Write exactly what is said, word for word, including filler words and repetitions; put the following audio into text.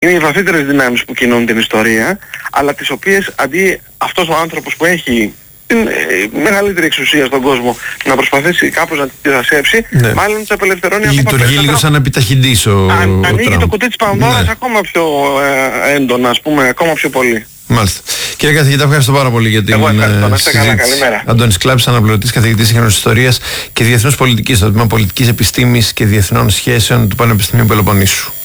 είναι οι βαθύτερες δυνάμεις που κινούν την ιστορία, αλλά τις οποίες αντί αυτός ο άνθρωπος που έχει την ε, μεγαλύτερη εξουσία στον κόσμο να προσπαθήσει κάπως να τη δασέψει, ναι. μάλλον τους απελευθερώνει ακόμα περισσότερο. Λειτουργεί λίγο σαν επιταχυντής ο, Αν, ο ανοίγει Τραμπ. το κουτί της Πανδώρας, ναι. ακόμα πιο ε, έντονα, ας πούμε, ακόμα πιο πολύ. Μάλιστα. Κύριε καθηγητά, ευχαριστώ πάρα πολύ για την Εγώ ευχαριστώ. Να είστε καλά. Καλημέρα. Αντώνης Κλάπης, αναπληρωτής καθηγητής σύγχρονης ιστορίας και διεθνούς πολιτικής στο τμήμα πολιτικής επιστήμης και διεθνών σχέσεων του Πανεπιστημίου Πελοποννήσου.